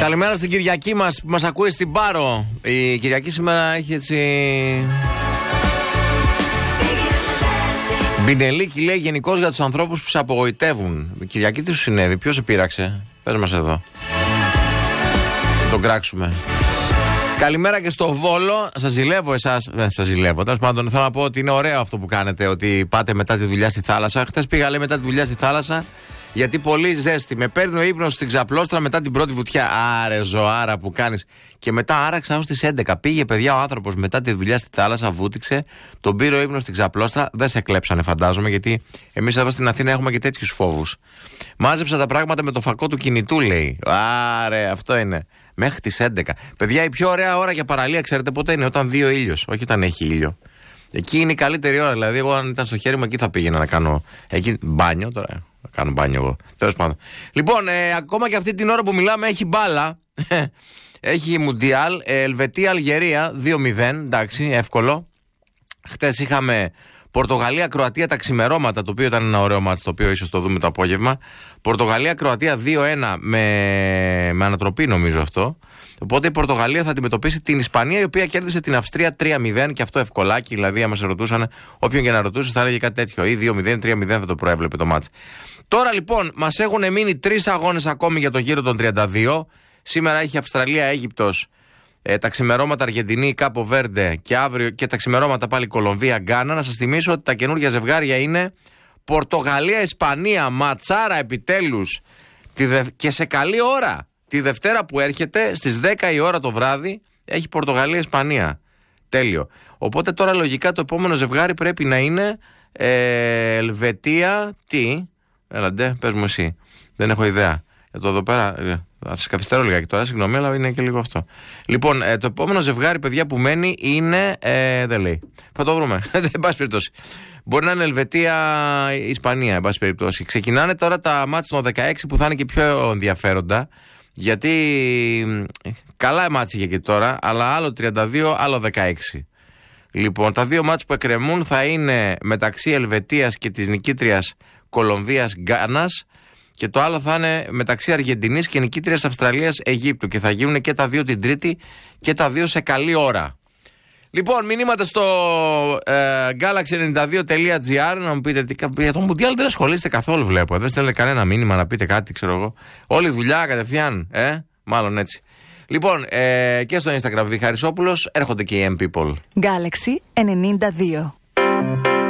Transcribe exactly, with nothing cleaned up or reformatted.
Καλημέρα στην Κυριακή μας που μας ακούει στην Πάρο. Η Κυριακή σήμερα έχει έτσι. Μπινελίκη λέει γενικώς για τους ανθρώπους που σε απογοητεύουν. Η Κυριακή τι σου συνέβη, ποιος σε πείραξε? Πες μας εδώ. Τον κράξουμε. Καλημέρα και στο Βόλο. Σας ζηλεύω εσάς. Δεν σας ζηλεύω. Τέλος πάντων, θέλω να πω ότι είναι ωραίο αυτό που κάνετε. Ότι πάτε μετά τη δουλειά στη θάλασσα. Χθες πήγα λέει μετά τη δουλειά στη θάλασσα. Γιατί πολύ ζέστη. Με παίρνει ο ύπνος στην ξαπλώστρα μετά την πρώτη βουτιά. Άρε ζωάρα που κάνεις. Και μετά άραξα ως τις έντεκα. Πήγε παιδιά ο άνθρωπος μετά τη δουλειά στη θάλασσα, βούτυξε. Τον πήρε ο ύπνος στην ξαπλώστρα. Δεν σε κλέψανε φαντάζομαι, γιατί εμείς εδώ στην Αθήνα έχουμε και τέτοιους φόβους. Μάζεψα τα πράγματα με το φακό του κινητού, λέει. Άρε, αυτό είναι. Μέχρι τις έντεκα. Παιδιά, η πιο ωραία ώρα για παραλία, ξέρετε πότε είναι? Όταν δει ο ήλιος, όχι όταν έχει ήλιο. Εκεί είναι η καλύτερη ώρα. Δηλαδή, εγώ αν ήταν στο χέρι μου, εκεί θα πήγαινα να κάνω. Εκεί μπάνιο τώρα. Θα κάνω μπάνιο εγώ. Τέλος πάντων. Λοιπόν, ε, ακόμα και αυτή την ώρα που μιλάμε έχει μπάλα. Έχει Μουντιάλ. Ε, Ελβετία, Αλγερία δύο μηδέν. Εντάξει, εύκολο. Χτες είχαμε Πορτογαλία, Κροατία τα ξημερώματα. Το οποίο ήταν ένα ωραίο μάτς, το οποίο ίσως το δούμε το απόγευμα. Πορτογαλία, Κροατία δύο ένα με, με ανατροπή, νομίζω αυτό. Οπότε η Πορτογαλία θα αντιμετωπίσει την Ισπανία, η οποία κέρδισε την Αυστρία τρία μηδέν και αυτό ευκολάκι. Δηλαδή, άμα σε ρωτούσαν, όποιον και να ρωτούσε, θα έλεγε κάτι τέτοιο. Ή δύο μηδέν, τρία μηδέν θα το προέβλεπε το μάτς. Τώρα λοιπόν, μας έχουν μείνει τρεις αγώνες ακόμη για το γύρο των τριάντα δύο. Σήμερα έχει Αυστραλία, Αίγυπτος, ε, τα ξημερώματα Αργεντινή, Κάπο Βέρντε και αύριο και τα ξημερώματα πάλι Κολομβία, Γκάνα. Να σας θυμίσω ότι τα καινούργια ζευγάρια είναι Πορτογαλία, Ισπανία, ματσάρα επιτέλους και σε καλή ώρα. Τη Δευτέρα που έρχεται στις δέκα η ώρα το βράδυ έχει Πορτογαλία, Ισπανία. Τέλειο. Οπότε τώρα λογικά το επόμενο ζευγάρι πρέπει να είναι ε, Ελβετία. Τι? Έλαντε, πες μου εσύ. Δεν έχω ιδέα. Για το εδώ πέρα. Θα σας καθυστερώ λιγάκι τώρα, συγγνώμη, αλλά είναι και λίγο αυτό. Λοιπόν, ε, το επόμενο ζευγάρι, παιδιά, που μένει είναι. Ε, δεν λέει. Θα το βρούμε. Εν πάση περιπτώσει. Μπορεί να είναι Ελβετία, Ισπανία, εν πάση περιπτώσει. Ξεκινάνε τώρα τα μάτς των δεκαέξι που θα είναι και πιο ενδιαφέροντα. Γιατί καλά μάτς είχε και τώρα, αλλά άλλο τριάντα δύο, άλλο δεκαέξι. Λοιπόν, τα δύο μάτς που εκκρεμούν θα είναι μεταξύ Ελβετίας και της νικήτριας Κολομβίας Γκάνας. Και το άλλο θα είναι μεταξύ Αργεντινής και νικήτριας Αυστραλίας Αιγύπτου. Και θα γίνουν και τα δύο την Τρίτη και τα δύο σε καλή ώρα. Λοιπόν, μηνύματα στο ε, γκάλαξι ενενήντα δύο τελεία τζι άρ να μου πείτε τι, για το Μουντιάλ δεν ασχολείστε καθόλου, βλέπω. Δεν στέλνετε κανένα μήνυμα να πείτε κάτι, ξέρω εγώ. Όλη δουλειά κατευθείαν, ε, μάλλον έτσι. Λοιπόν, ε, και στο Instagram Β. Χαρισόπουλος έρχονται και οι M-People. γκάλαξι ενενήντα δύο.